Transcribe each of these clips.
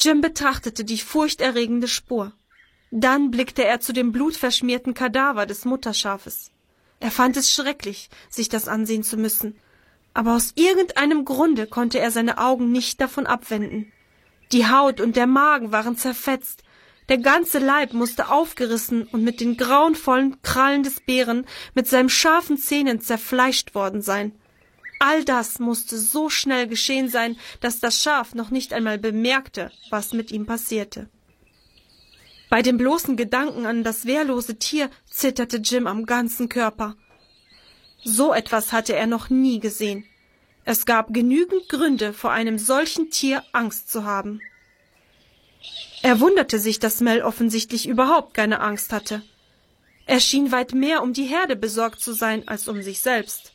Jim betrachtete die furchterregende Spur. Dann blickte er zu dem blutverschmierten Kadaver des Mutterschafes. Er fand es schrecklich, sich das ansehen zu müssen, aber aus irgendeinem Grunde konnte er seine Augen nicht davon abwenden. Die Haut und der Magen waren zerfetzt, der ganze Leib musste aufgerissen und mit den grauenvollen Krallen des Bären mit seinen scharfen Zähnen zerfleischt worden sein. All das musste so schnell geschehen sein, dass das Schaf noch nicht einmal bemerkte, was mit ihm passierte. Bei dem bloßen Gedanken an das wehrlose Tier zitterte Jim am ganzen Körper. So etwas hatte er noch nie gesehen. Es gab genügend Gründe, vor einem solchen Tier Angst zu haben. Er wunderte sich, dass Mel offensichtlich überhaupt keine Angst hatte. Er schien weit mehr um die Herde besorgt zu sein, als um sich selbst.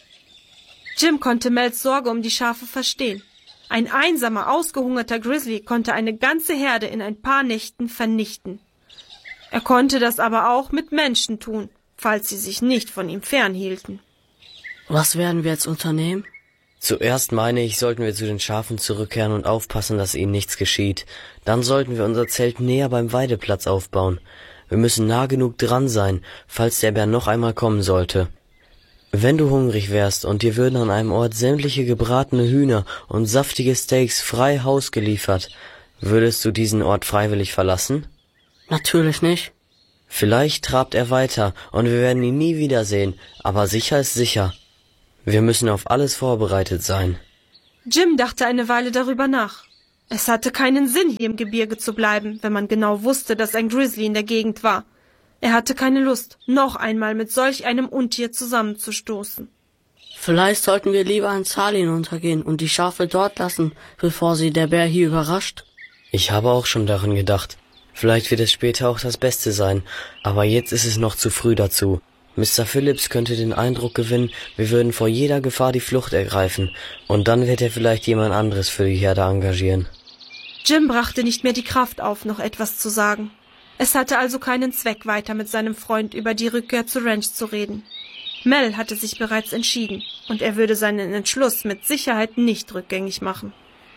Jim konnte Mels Sorge um die Schafe verstehen. Ein einsamer, ausgehungerter Grizzly konnte eine ganze Herde in ein paar Nächten vernichten. Er konnte das aber auch mit Menschen tun, falls sie sich nicht von ihm fernhielten. Was werden wir jetzt unternehmen? Zuerst meine ich, sollten wir zu den Schafen zurückkehren und aufpassen, dass ihnen nichts geschieht. Dann sollten wir unser Zelt näher beim Weideplatz aufbauen. Wir müssen nah genug dran sein, falls der Bär noch einmal kommen sollte. Wenn du hungrig wärst und dir würden an einem Ort sämtliche gebratene Hühner und saftige Steaks frei Haus geliefert, würdest du diesen Ort freiwillig verlassen? Natürlich nicht. Vielleicht trabt er weiter und wir werden ihn nie wiedersehen, aber sicher ist sicher. Wir müssen auf alles vorbereitet sein. Jim dachte eine Weile darüber nach. Es hatte keinen Sinn, hier im Gebirge zu bleiben, wenn man genau wusste, dass ein Grizzly in der Gegend war. Er hatte keine Lust, noch einmal mit solch einem Untier zusammenzustoßen. Vielleicht sollten wir lieber ins Tal hinuntergehen und die Schafe dort lassen, bevor sie der Bär hier überrascht. Ich habe auch schon daran gedacht. Vielleicht wird es später auch das Beste sein, aber jetzt ist es noch zu früh dazu. Mr. Phillips könnte den Eindruck gewinnen, wir würden vor jeder Gefahr die Flucht ergreifen, und dann wird er vielleicht jemand anderes für die Herde engagieren. Jim brachte nicht mehr die Kraft auf, noch etwas zu sagen. Es hatte also keinen Zweck, weiter mit seinem Freund über die Rückkehr zur Ranch zu reden. Mel hatte sich bereits entschieden, und er würde seinen Entschluss mit Sicherheit nicht rückgängig machen.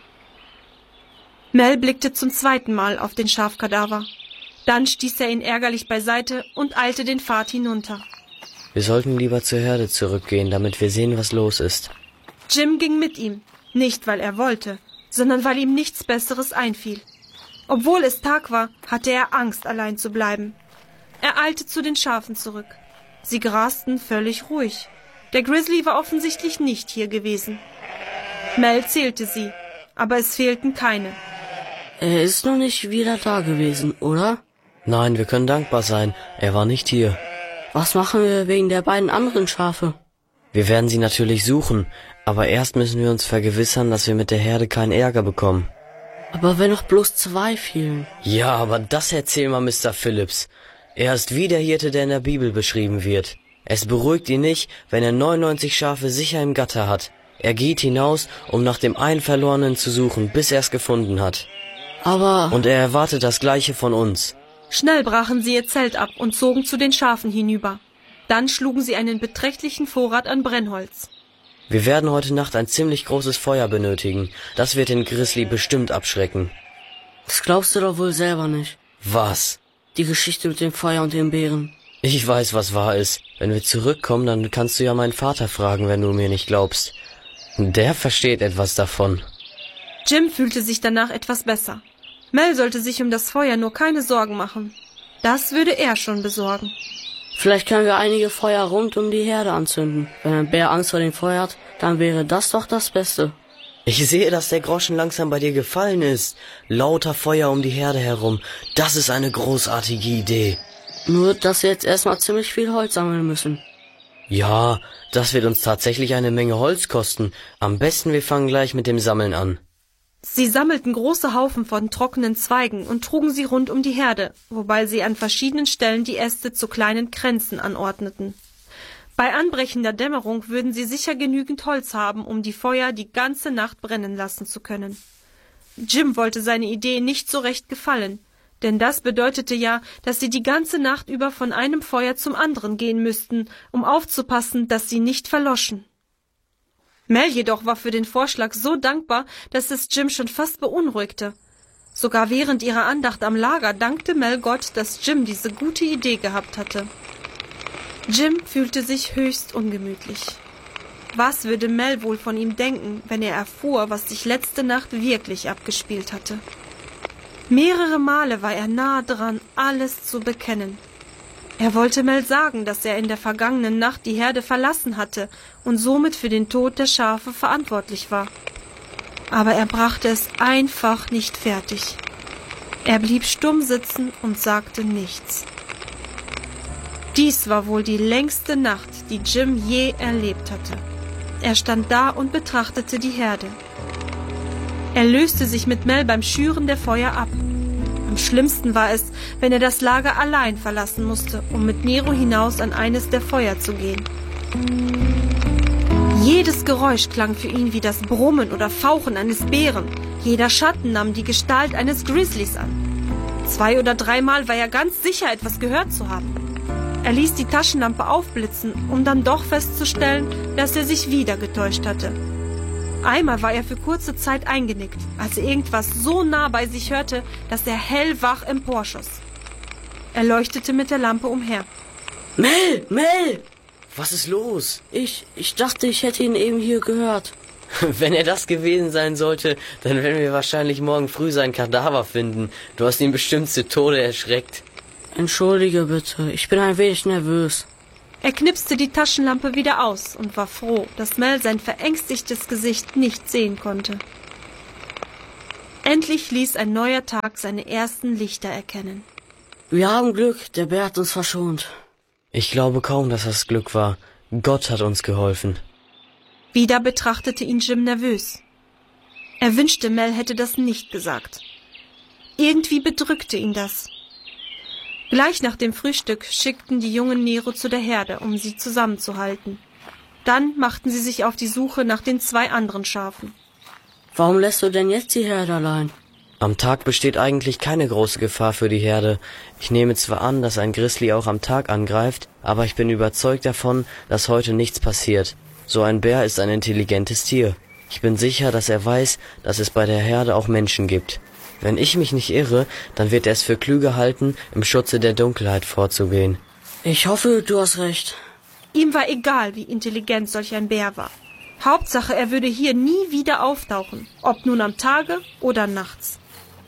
Mel blickte zum zweiten Mal auf den Schafkadaver. Dann stieß er ihn ärgerlich beiseite und eilte den Pfad hinunter. Wir sollten lieber zur Herde zurückgehen, damit wir sehen, was los ist. Jim ging mit ihm, nicht weil er wollte, sondern weil ihm nichts Besseres einfiel. Obwohl es Tag war, hatte er Angst, allein zu bleiben. Er eilte zu den Schafen zurück. Sie grasten völlig ruhig. Der Grizzly war offensichtlich nicht hier gewesen. Mel zählte sie, aber es fehlten keine. Er ist noch nicht wieder da gewesen, oder? Nein, wir können dankbar sein. Er war nicht hier. Was machen wir wegen der beiden anderen Schafe? Wir werden sie natürlich suchen, aber erst müssen wir uns vergewissern, dass wir mit der Herde keinen Ärger bekommen. Aber wenn noch bloß 2 fehlen? Ja, aber das erzähl mal Mr. Phillips. Er ist wie der Hirte, der in der Bibel beschrieben wird. Es beruhigt ihn nicht, wenn er 99 Schafe sicher im Gatter hat. Er geht hinaus, um nach dem einen Verlorenen zu suchen, bis er es gefunden hat. Aber... Und er erwartet das Gleiche von uns. Schnell brachen sie ihr Zelt ab und zogen zu den Schafen hinüber. Dann schlugen sie einen beträchtlichen Vorrat an Brennholz. Wir werden heute Nacht ein ziemlich großes Feuer benötigen. Das wird den Grizzly bestimmt abschrecken. Das glaubst du doch wohl selber nicht. Was? Die Geschichte mit dem Feuer und dem Bären. Ich weiß, was wahr ist. Wenn wir zurückkommen, dann kannst du ja meinen Vater fragen, wenn du mir nicht glaubst. Der versteht etwas davon. Jim fühlte sich danach etwas besser. Mel sollte sich um das Feuer nur keine Sorgen machen. Das würde er schon besorgen. Vielleicht können wir einige Feuer rund um die Herde anzünden. Wenn ein Bär Angst vor dem Feuer hat, dann wäre das doch das Beste. Ich sehe, dass der Groschen langsam bei dir gefallen ist. Lauter Feuer um die Herde herum. Das ist eine großartige Idee. Nur, dass wir jetzt erstmal ziemlich viel Holz sammeln müssen. Ja, das wird uns tatsächlich eine Menge Holz kosten. Am besten wir fangen gleich mit dem Sammeln an. Sie sammelten große Haufen von trockenen Zweigen und trugen sie rund um die Herde, wobei sie an verschiedenen Stellen die Äste zu kleinen Kränzen anordneten. Bei anbrechender Dämmerung würden sie sicher genügend Holz haben, um die Feuer die ganze Nacht brennen lassen zu können. Jim wollte seine Idee nicht so recht gefallen, denn das bedeutete ja, dass sie die ganze Nacht über von einem Feuer zum anderen gehen müssten, um aufzupassen, dass sie nicht verloschen. Mel jedoch war für den Vorschlag so dankbar, dass es Jim schon fast beunruhigte. Sogar während ihrer Andacht am Lager dankte Mel Gott, dass Jim diese gute Idee gehabt hatte. Jim fühlte sich höchst ungemütlich. Was würde Mel wohl von ihm denken, wenn er erfuhr, was sich letzte Nacht wirklich abgespielt hatte? Mehrere Male war er nahe dran, alles zu bekennen. Er wollte Mel sagen, dass er in der vergangenen Nacht die Herde verlassen hatte und somit für den Tod der Schafe verantwortlich war. Aber er brachte es einfach nicht fertig. Er blieb stumm sitzen und sagte nichts. Dies war wohl die längste Nacht, die Jim je erlebt hatte. Er stand da und betrachtete die Herde. Er löste sich mit Mel beim Schüren der Feuer ab. Am schlimmsten war es, wenn er das Lager allein verlassen musste, um mit Nero hinaus an eines der Feuer zu gehen. Jedes Geräusch klang für ihn wie das Brummen oder Fauchen eines Bären. Jeder Schatten nahm die Gestalt eines Grizzlies an. 2 oder 3 Mal war er ganz sicher, etwas gehört zu haben. Er ließ die Taschenlampe aufblitzen, um dann doch festzustellen, dass er sich wieder getäuscht hatte. Einmal war er für kurze Zeit eingenickt, als er irgendwas so nah bei sich hörte, dass er hellwach emporschoss. Er leuchtete mit der Lampe umher. Mel! Mel! Was ist los? Ich dachte, ich hätte ihn eben hier gehört. Wenn er das gewesen sein sollte, dann werden wir wahrscheinlich morgen früh seinen Kadaver finden. Du hast ihn bestimmt zu Tode erschreckt. Entschuldige bitte, ich bin ein wenig nervös. Er knipste die Taschenlampe wieder aus und war froh, dass Mel sein verängstigtes Gesicht nicht sehen konnte. Endlich ließ ein neuer Tag seine ersten Lichter erkennen. Wir haben Glück, der Bär hat uns verschont. Ich glaube kaum, dass das Glück war. Gott hat uns geholfen. Wieder betrachtete ihn Jim nervös. Er wünschte, Mel hätte das nicht gesagt. Irgendwie bedrückte ihn das. Gleich nach dem Frühstück schickten die Jungen Nero zu der Herde, um sie zusammenzuhalten. Dann machten sie sich auf die Suche nach den 2 anderen Schafen. Warum lässt du denn jetzt die Herde allein? Am Tag besteht eigentlich keine große Gefahr für die Herde. Ich nehme zwar an, dass ein Grizzly auch am Tag angreift, aber ich bin überzeugt davon, dass heute nichts passiert. So ein Bär ist ein intelligentes Tier. Ich bin sicher, dass er weiß, dass es bei der Herde auch Menschen gibt. Wenn ich mich nicht irre, dann wird er es für klüger halten, im Schutze der Dunkelheit vorzugehen. Ich hoffe, du hast recht. Ihm war egal, wie intelligent solch ein Bär war. Hauptsache, er würde hier nie wieder auftauchen, ob nun am Tage oder nachts.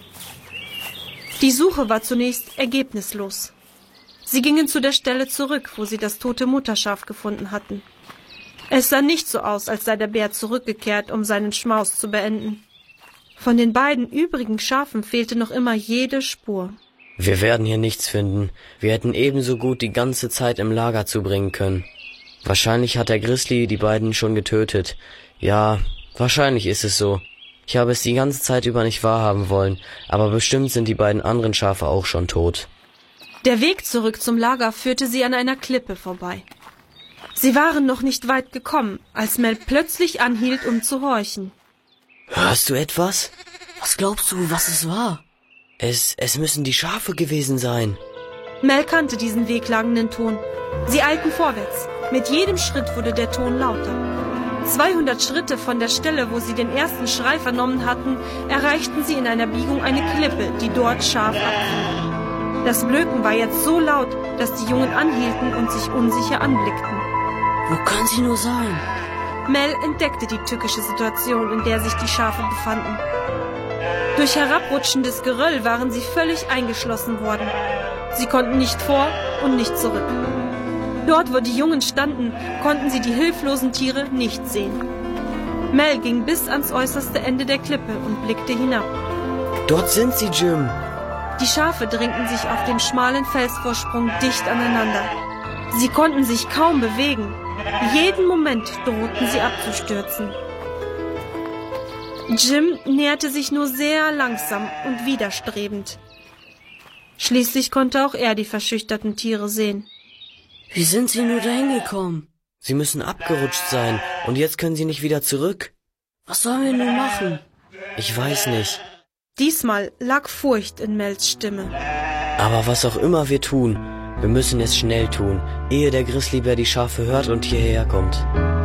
Die Suche war zunächst ergebnislos. Sie gingen zu der Stelle zurück, wo sie das tote Mutterschaf gefunden hatten. Es sah nicht so aus, als sei der Bär zurückgekehrt, um seinen Schmaus zu beenden. Von den beiden übrigen Schafen fehlte noch immer jede Spur. Wir werden hier nichts finden. Wir hätten ebenso gut die ganze Zeit im Lager zubringen können. Wahrscheinlich hat der Grizzly die beiden schon getötet. Ja, wahrscheinlich ist es so. Ich habe es die ganze Zeit über nicht wahrhaben wollen, aber bestimmt sind die beiden anderen Schafe auch schon tot. Der Weg zurück zum Lager führte sie an einer Klippe vorbei. Sie waren noch nicht weit gekommen, als Mel plötzlich anhielt, um zu horchen. Hörst du etwas? Was glaubst du, was es war? Es müssen die Schafe gewesen sein. Mel kannte diesen wehklagenden Ton. Sie eilten vorwärts. Mit jedem Schritt wurde der Ton lauter. 200 Schritte von der Stelle, wo sie den ersten Schrei vernommen hatten, erreichten sie in einer Biegung eine Klippe, die dort scharf abfiel. Das Blöken war jetzt so laut, dass die Jungen anhielten und sich unsicher anblickten. Wo kann sie nur sein? Mel entdeckte die tückische Situation, in der sich die Schafe befanden. Durch herabrutschendes Geröll waren sie völlig eingeschlossen worden. Sie konnten nicht vor und nicht zurück. Dort, wo die Jungen standen, konnten sie die hilflosen Tiere nicht sehen. Mel ging bis ans äußerste Ende der Klippe und blickte hinab. Dort sind sie, Jim. Die Schafe drängten sich auf dem schmalen Felsvorsprung dicht aneinander. Sie konnten sich kaum bewegen. Jeden Moment drohten sie abzustürzen. Jim näherte sich nur sehr langsam und widerstrebend. Schließlich konnte auch er die verschüchterten Tiere sehen. Wie sind sie nur dahin gekommen? Sie müssen abgerutscht sein und jetzt können sie nicht wieder zurück. Was sollen wir nun machen? Ich weiß nicht. Diesmal lag Furcht in Mels Stimme. Aber was auch immer wir tun, wir müssen es schnell tun, ehe der Grizzlybär die Schafe hört und hierher kommt.